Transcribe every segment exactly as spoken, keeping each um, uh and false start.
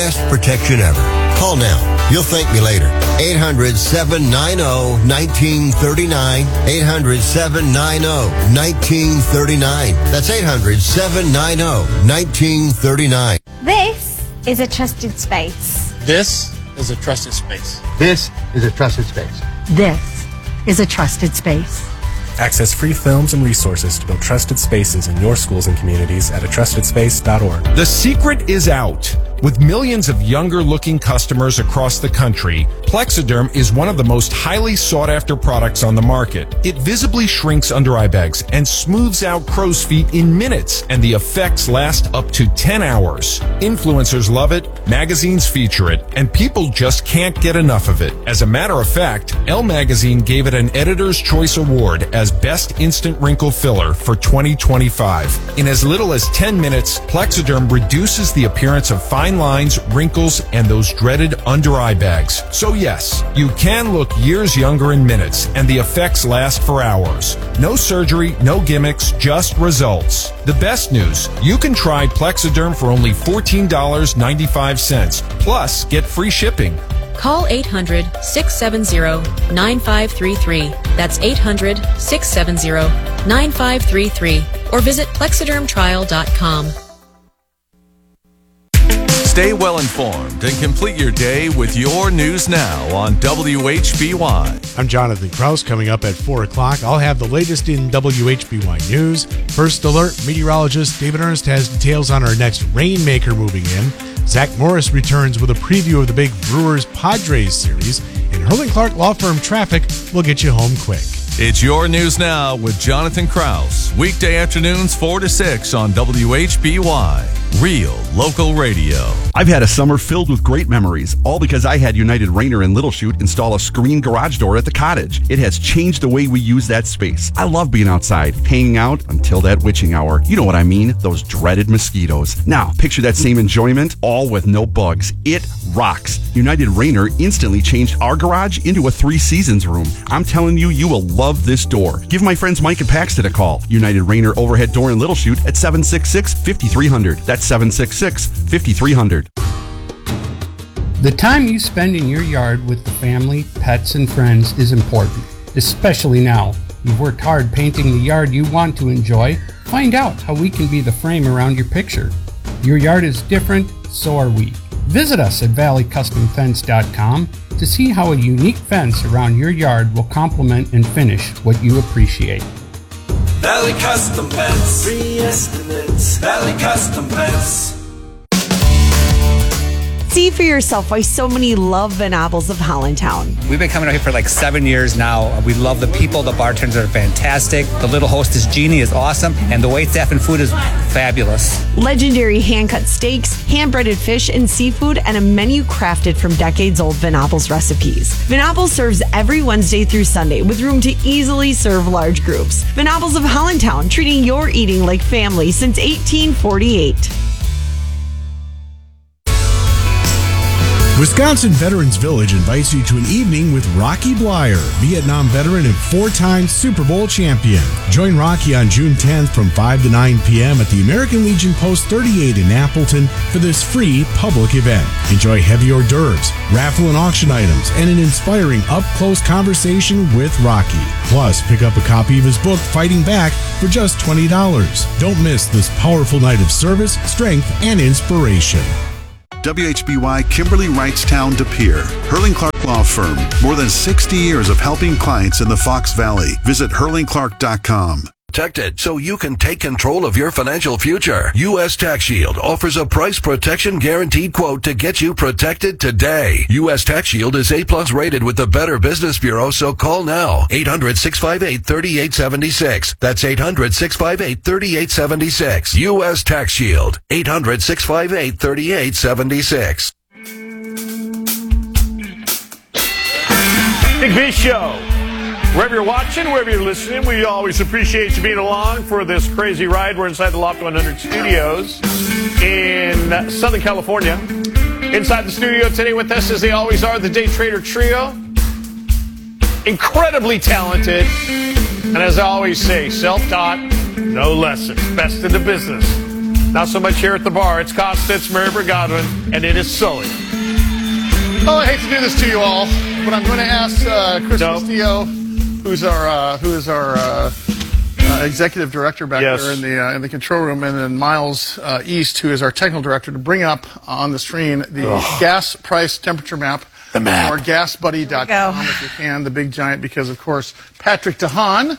Best protection ever. Call now. You'll thank me later. eight hundred, seven nine zero, one nine three nine. eight hundred, seven nine zero, one nine three nine. That's eight hundred, seven nine zero, one nine three nine. This is a trusted space. This is a trusted space. This is a trusted space. This is a trusted space. Access free films and resources to build trusted spaces in your schools and communities at a trusted space dot org. The secret is out. With millions of younger-looking customers across the country, Plexiderm is one of the most highly sought-after products on the market. It visibly shrinks under-eye bags and smooths out crow's feet in minutes, and the effects last up to ten hours. Influencers love it, magazines feature it, and people just can't get enough of it. As a matter of fact, Elle Magazine gave it an Editor's Choice Award as Best Instant Wrinkle Filler for twenty twenty-five. In as little as ten minutes, Plexiderm reduces the appearance of fine lines, wrinkles, and those dreaded under-eye bags. So yes, you can look years younger in minutes, and the effects last for hours. No surgery, no gimmicks, just results. The best news, you can try Plexiderm for only fourteen dollars and ninety-five cents, plus get free shipping. Call eight hundred, six seven zero, nine five three three. That's eight hundred, six seven zero, nine five three three. Or visit plexiderm trial dot com. Stay well informed and complete your day with your news now on W H B Y. I'm Jonathan Kraus. Coming up at four o'clock, I'll have the latest in W H B Y news. First alert, meteorologist David Ernst has details on our next Rainmaker moving in. Zach Morris returns with a preview of the big Brewers-Padres series. And Hurling Clark Law Firm Traffic will get you home quick. It's your news now with Jonathan Kraus. Weekday afternoons four to six on W H B Y. Real local radio. I've had a summer filled with great memories, all because I had United Rayner and Little Chute install a screen garage door at the cottage. It has changed the way we use that space. I love being outside, hanging out until that witching hour. You know what I mean, those dreaded mosquitoes. Now, picture that same enjoyment, all with no bugs. It rocks. United Rayner instantly changed our garage into a Three Seasons room. I'm telling you, you will love this door. Give my friends Mike and Paxton a call. United Rayner overhead door and Little Chute at seven six six, five three zero zero. That's seven six six, five three zero zero. The time you spend in your yard with the family, pets, and friends is important, especially now. You've worked hard painting the yard you want to enjoy. Find out how we can be the frame around your picture. Your yard is different, so are we. Visit us at valley custom fence dot com to see how a unique fence around your yard will complement and finish what you appreciate. Valley Custom Fence. Free estimates. Valley Custom Fence. See for yourself why so many love Van Appels of Hollandtown. We've been coming out here for like seven years now. We love the people. The bartenders are fantastic. The little hostess, Jeannie, is awesome. And the waitstaff and food is fabulous. Legendary hand-cut steaks, hand-breaded fish and seafood, and a menu crafted from decades-old Van Appels recipes. Van Appels serves every Wednesday through Sunday with room to easily serve large groups. Van Appels of Hollandtown, treating your eating like family since eighteen forty-eight. Wisconsin Veterans Village invites you to an evening with Rocky Blyer, Vietnam veteran and four-time Super Bowl champion. Join Rocky on June tenth from five to nine p.m. at the American Legion Post thirty-eight in Appleton for this free public event. Enjoy heavy hors d'oeuvres, raffle and auction items, and an inspiring up-close conversation with Rocky. Plus, pick up a copy of his book, Fighting Back, for just twenty dollars. Don't miss this powerful night of service, strength, and inspiration. W H B Y Kimberly Wrightstown De Pere, Hurling Clark Law Firm. More than sixty years of helping clients in the Fox Valley. Visit hurling clark dot com. Protected so you can take control of your financial future. U S Tax Shield offers a price protection guaranteed quote to get you protected today. U S Tax Shield is A plus rated with the Better Business Bureau, so call now. eight hundred, six five eight, three eight seven six. That's eight hundred, six five eight, three eight seven six. U S Tax Shield. eight hundred, six five eight, three eight seven six. Big V Show. Wherever you're watching, wherever you're listening, we always appreciate you being along for this crazy ride. We're inside the Loft one hundred studios in Southern California. Inside the studio today with us, as they always are, the Day Trader Trio. Incredibly talented. And as I always say, self-taught, no lessons. Best in the business. Not so much here at the bar. It's Costa, it's Mary Godwin, and it is Sully. Oh, I hate to do this to you all, but I'm going to ask uh, Chris nope. Castillo, who's our uh, who is our uh, uh, executive director back yes. there in the uh, in the control room, and then Miles uh, East, who is our technical director, to bring up on the screen the Ugh. gas price temperature map. The map. Or gas buddy dot com if you can, the big giant, because, of course, Patrick DeHaan,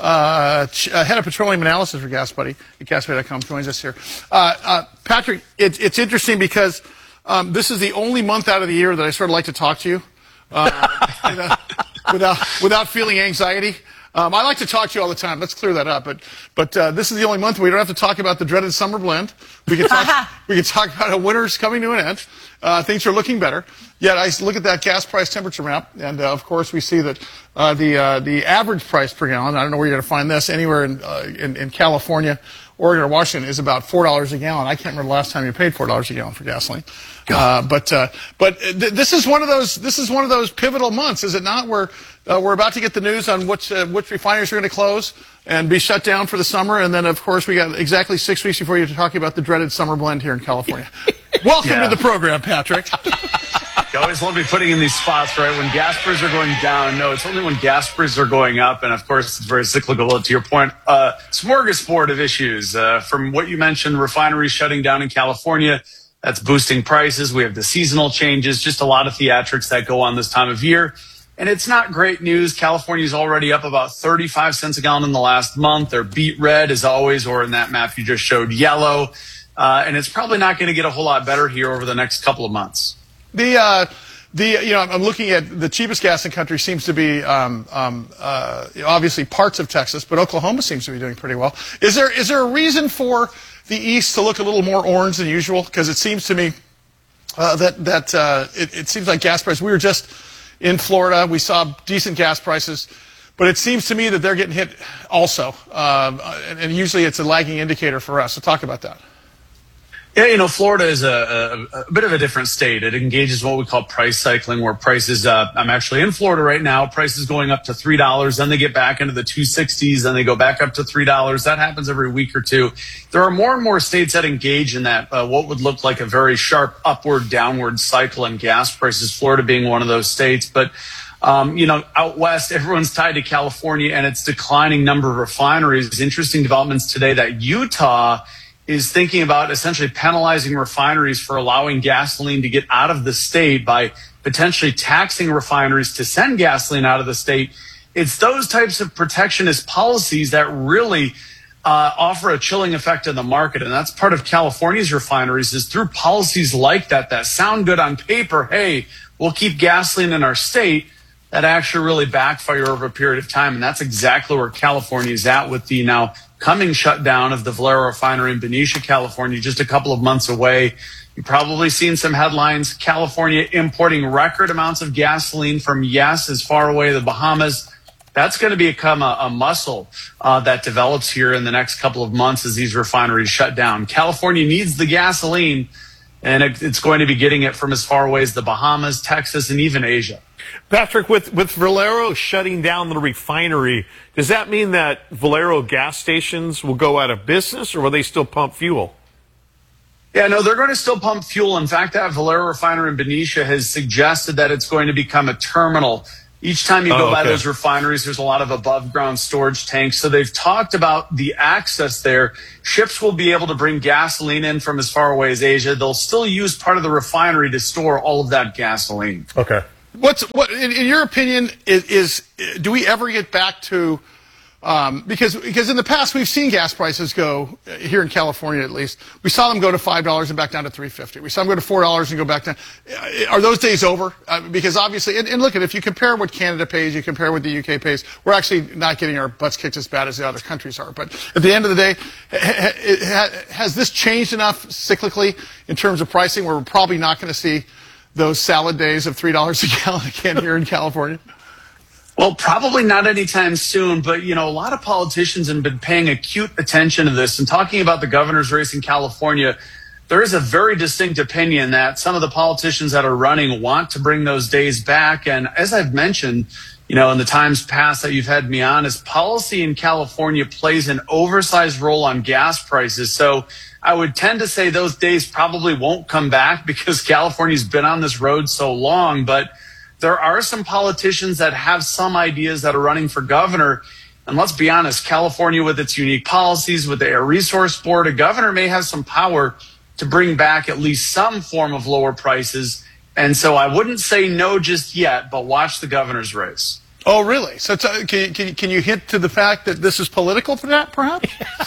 uh, ch- uh, head of petroleum analysis for Gas Buddy at gas buddy dot com, joins us here. Uh, uh, Patrick, it, it's interesting because um, this is the only month out of the year that I sort of like to talk to you uh, without, without, without feeling anxiety. Um, I like to talk to you all the time. Let's clear that up. But but uh, this is the only month we don't have to talk about the dreaded summer blend. We can talk. we can talk about how winter's coming to an end. Uh, things are looking better. Yet I look at that gas price temperature map, and uh, of course we see that uh, the uh, the average price per gallon. I don't know where you're going to find this. Anywhere in, uh, in in California, Oregon, or Washington is about four dollars a gallon. I can't remember the last time you paid four dollars a gallon for gasoline. Uh, but uh, but th- this is one of those this is one of those pivotal months, is it not? Where uh, we're about to get the news on which uh, which refineries are going to close and be shut down for the summer, and then of course we got exactly six weeks before you're talking about the dreaded summer blend here in California. Welcome yeah. to the program, Patrick. You always want to be putting in these spots, right? When gas prices are going down. No, it's only when gas prices are going up. And of course, it's very cyclical. To your point, uh, smorgasbord of issues. Uh, from what you mentioned, refineries shutting down in California, that's boosting prices. We have the seasonal changes, just a lot of theatrics that go on this time of year. And it's not great news. California's already up about thirty-five cents a gallon in the last month. They're beat red as always, or in that map you just showed, yellow. Uh, and it's probably not going to get a whole lot better here over the next couple of months. The, uh, the, you know, I'm looking at the cheapest gas in the country seems to be, um, um, uh, obviously parts of Texas, but Oklahoma seems to be doing pretty well. Is there, is there a reason for the East to look a little more orange than usual? Because it seems to me, uh, that, that, uh, it, it seems like gas prices, we were just in Florida, we saw decent gas prices, but it seems to me that they're getting hit also. Um, and, and usually it's a lagging indicator for us. So talk about that. Yeah, you know, Florida is a, a, a bit of a different state. It engages what we call price cycling, where prices, uh, I'm actually in Florida right now, prices going up to three dollars, then they get back into the two sixties, then they go back up to three dollars. That happens every week or two. There are more and more states that engage in that, uh, what would look like a very sharp upward, downward cycle in gas prices, Florida being one of those states. But Um, you know, out west, everyone's tied to California and its declining number of refineries. Interesting developments today that Utah is thinking about essentially penalizing refineries for allowing gasoline to get out of the state by potentially taxing refineries to send gasoline out of the state. It's those types of protectionist policies that really uh, offer a chilling effect in the market. And that's part of California's refineries, is through policies like that, that sound good on paper. Hey, we'll keep gasoline in our state. That actually really backfire over a period of time. And that's exactly where California is at with the now coming shutdown of the Valero refinery in Benicia, California, just a couple of months away. You've probably seen some headlines. California importing record amounts of gasoline from, yes, as far away as the Bahamas. That's going to become a, a muscle uh, that develops here in the next couple of months as these refineries shut down. California needs the gasoline, and it, it's going to be getting it from as far away as the Bahamas, Texas, and even Asia. Patrick, with, with Valero shutting down the refinery, does that mean that Valero gas stations will go out of business, or will they still pump fuel? Yeah, no, they're going to still pump fuel. In fact, that Valero refinery in Benicia has suggested that it's going to become a terminal. Each time you go oh, okay. by those refineries, there's a lot of above-ground storage tanks. So they've talked about the access there. Ships will be able to bring gasoline in from as far away as Asia. They'll still use part of the refinery to store all of that gasoline. Okay. What's what in, in your opinion is, is do we ever get back to um, because because in the past we've seen gas prices go uh, here in California, at least we saw them go to five dollars and back down to three fifty. We saw them go to four dollars and go back down. Are those days over? Uh, because obviously, and, and look at if you compare what Canada pays, you compare what the U K pays, we're actually not getting our butts kicked as bad as the other countries are. But at the end of the day, ha, ha, has this changed enough cyclically in terms of pricing where we're probably not going to see those salad days of three dollars a gallon again here in California? Well, probably not anytime soon, but, you know, a lot of politicians have been paying acute attention to this and talking about the governor's race in California. There is a very distinct opinion that some of the politicians that are running want to bring those days back. And as I've mentioned, you know, in the times past that you've had me on, is policy in California plays an oversized role on gas prices. So I would tend to say those days probably won't come back because California's been on this road so long. But there are some politicians that have some ideas that are running for governor. And let's be honest, California with its unique policies, with the Air Resource Board, a governor may have some power to bring back at least some form of lower prices. And so I wouldn't say no just yet, but watch the governor's race. Oh, really? So t- can, can, can you hint to the fact that this is political, perhaps?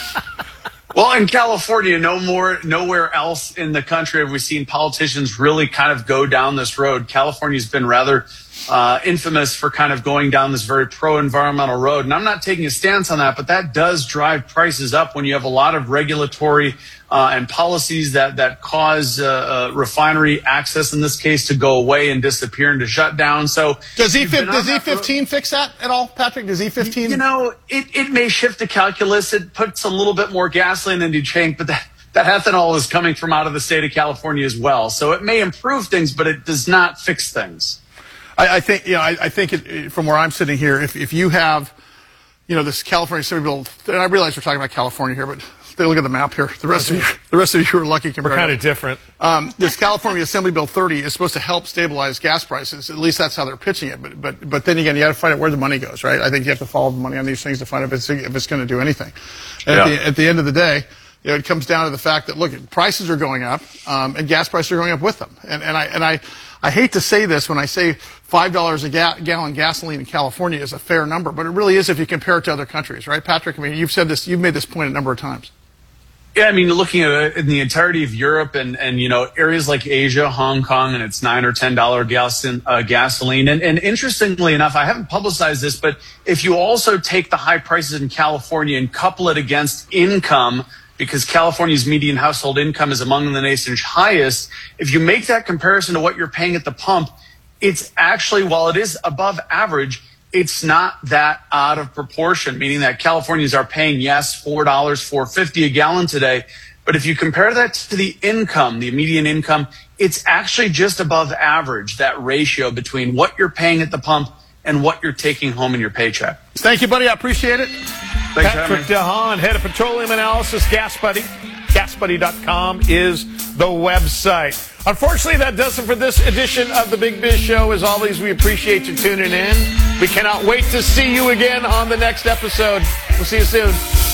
Well, in California, no more, nowhere else in the country have we seen politicians really kind of go down this road. California's been rather uh, infamous for kind of going down this very pro-environmental road. And I'm not taking a stance on that, but that does drive prices up when you have a lot of regulatory uh, and policies that, that cause uh, uh, refinery access, in this case, to go away and disappear and to shut down. So does E does E fifteen fix that at all, Patrick? Does E fifteen? You know, it, it may shift the calculus. It puts a little bit more gasoline into tank, but that, that ethanol is coming from out of the state of California as well. So it may improve things, but it does not fix things. I, I think, you know, I, I think it, from where I'm sitting here, if, if you have, you know, this California Assembly bill, and I realize we're talking about California here, but look at the map here. The rest of you, the rest of you are lucky compared. We're kind of different. Um, this California Assembly Bill thirty is supposed to help stabilize gas prices. At least that's how they're pitching it. But but but then again, you got to find out where the money goes, right? I think you have to follow the money on these things to find out if it's if it's going to do anything. And yeah. at, the, at the end of the day, you know, it comes down to the fact that look, prices are going up, um, and gas prices are going up with them. And and I and I I hate to say this when I say five dollars a ga- gallon gasoline in California is a fair number, but it really is if you compare it to other countries, right, Patrick? I mean, you've said this, you've made this point a number of times. Yeah, I mean, looking at it in the entirety of Europe and, and you know, areas like Asia, Hong Kong, and it's nine or ten dollar gas, uh, gasoline. And, and interestingly enough, I haven't publicized this, but if you also take the high prices in California and couple it against income, because California's median household income is among the nation's highest, if you make that comparison to what you're paying at the pump, it's actually, while it is above average, it's not that out of proportion, meaning that Californians are paying, yes, four dollars, four dollars and fifty cents a gallon today. But if you compare that to the income, the median income, it's actually just above average, that ratio between what you're paying at the pump and what you're taking home in your paycheck. Thank you, buddy. I appreciate it. Thanks, Patrick DeHaan, head of petroleum analysis, Gas Buddy. gas buddy dot com is the website. Unfortunately, that does it for this edition of the Big Biz Show. As always, we appreciate you tuning in. We cannot wait to see you again on the next episode. We'll see you soon.